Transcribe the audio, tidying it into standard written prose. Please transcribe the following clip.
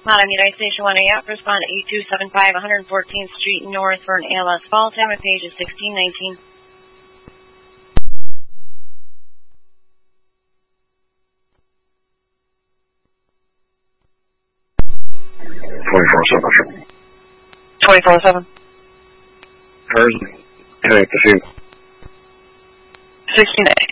Madam, United Station 1AF, respond to 8275 114th Street North for an ALS fall. Time of page is 1619. $24.7. 24-7. Cars, connect the few. 16A.